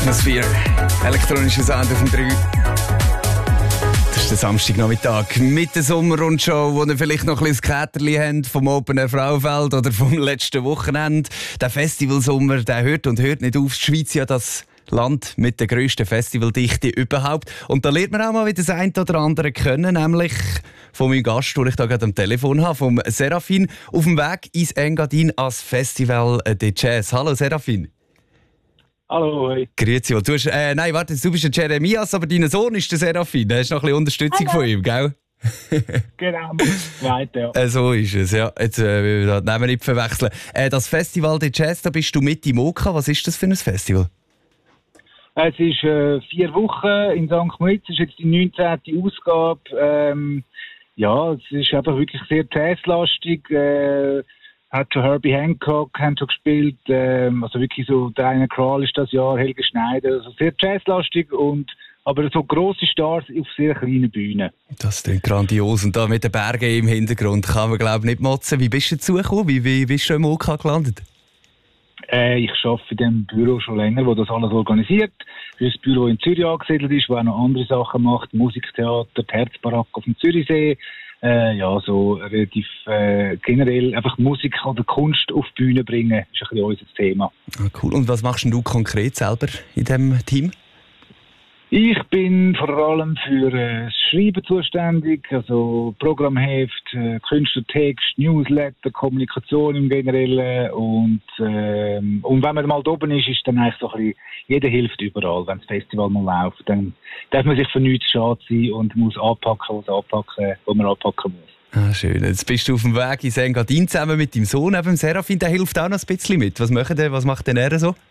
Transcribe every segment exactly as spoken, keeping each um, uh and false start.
Atmosphere. Elektronische Sound auf dem drei. Das ist der Samstagnachmittag mit der Sommerrundshow, wo ihr vielleicht noch ein bisschen das Käterli habt vom Open Air Frauenfeld oder vom letzten Wochenende. Der Festivalsommer, der hört und hört nicht auf. Die Schweiz ja das Land mit der grössten Festivaldichte überhaupt. Und da lernt man auch mal wieder das eine oder andere kennen, nämlich von meinem Gast, den ich da gerade am Telefon habe, vom Serafin, auf dem Weg ins Engadin als Festival de Jazz. Hallo Serafin. Hallo, hoi. Grüezi wohl. Du hast, äh, nein, warte, du bist der Jeremias, aber dein Sohn ist der Serafin. Da hast noch ein bisschen Unterstützung Hallo. von ihm, gell? Genau, weiter, ja. Äh, so ist es, ja. Jetzt äh, wir nehmen wir nicht verwechseln. Äh, das Festival de Jazz, da bist du mit im Oka. Was ist das für ein Festival? Es ist äh, vier Wochen in Sankt Moritz, es ist jetzt die neunzehnte Ausgabe. Ähm, ja, es ist einfach wirklich sehr jazzlastig. Äh, hat schon Herbie Hancock haben schon gespielt. Ähm, also wirklich so, Diana Krall ist das Jahr, Helge Schneider. Also sehr jazzlastig, und, aber so grosse Stars auf sehr kleinen Bühnen. Das klingt grandios. Und da mit den Bergen im Hintergrund kann man, glaube ich, nicht motzen. Wie bist du dazugekommen? Wie, wie bist du im Oka gelandet? Äh, ich arbeite in dem Büro schon länger, wo das alles organisiert. Das Büro in Zürich angesiedelt ist, wo auch noch andere Sachen macht. Musiktheater, die Herzbarack auf dem Zürichsee. Äh, ja, so relativ äh, generell einfach Musik oder Kunst auf die Bühne bringen, ist ein bisschen unser Thema. Ah, cool. Und was machst du konkret selber in diesem Team? Ich bin vor allem für äh, das Schreiben zuständig, also Programmheft, äh, Künstlertext, Newsletter, Kommunikation im Generellen, und, äh, und wenn man mal da oben ist, ist dann eigentlich so ein bisschen, jeder hilft überall. Wenn das Festival mal läuft, dann darf man sich für nichts schade sein und muss anpacken, was anpacken, was man anpacken muss. Ah, schön. Jetzt bist du auf dem Weg in Engadin zusammen mit deinem Sohn, eben Serafin, der hilft auch noch ein bisschen mit. Was macht der, was macht denn er so?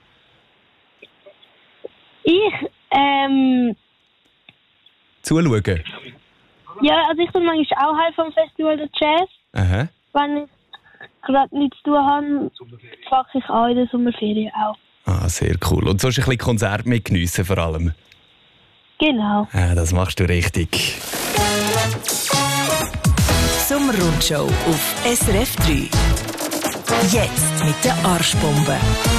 Ich Ähm. Zuschauen? Ja, also ich tue manchmal auch helfen am Festival der Jazz. Aha. Wenn ich gerade nichts zu tun habe, packe ich auch in der Sommerferien auch. Ah, sehr cool. Und sonst ein bisschen Konzert mitgeniessen vor allem? Genau. Ah, das machst du richtig. Sommerrundshow auf S R F drei. Jetzt mit der Arschbombe.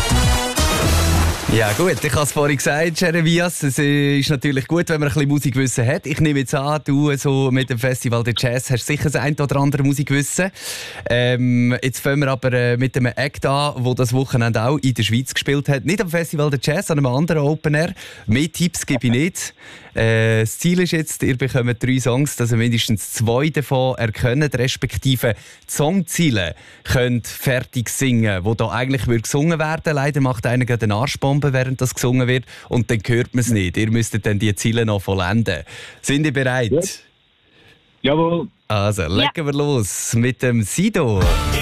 Ja gut, ich habe es vorhin gesagt, Jeremias, es ist natürlich gut, wenn man ein bisschen Musikwissen hat. Ich nehme jetzt an, du so mit dem Festival der Jazz hast sicher das ein oder andere Musikwissen. Ähm, jetzt fangen wir aber äh, mit einem Act an, der das Wochenende auch in der Schweiz gespielt hat. Nicht am Festival der Jazz, sondern einem anderen Open Air. Mehr Tipps gebe ich nicht. Äh, das Ziel ist jetzt, ihr bekommt drei Songs, dass ihr mindestens zwei davon erkennt, respektive die Songziele könnt fertig singen, wo da eigentlich gesungen werden. Leider macht einer gerade eine Arschbombe, während das gesungen wird, und dann hört man es nicht. Ihr müsstet dann die Ziele noch vollenden. Sind ihr bereit? Ja. Jawohl. Also, legen wir los mit dem Sido.